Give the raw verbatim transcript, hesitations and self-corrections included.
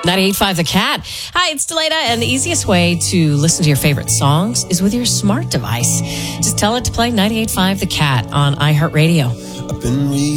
ninety-eight point five The Cat. Hi, it's Delata, and the easiest way to listen to your favorite songs is with your smart device. Just tell it to play ninety-eight point five The Cat on iHeartRadio. I've been re-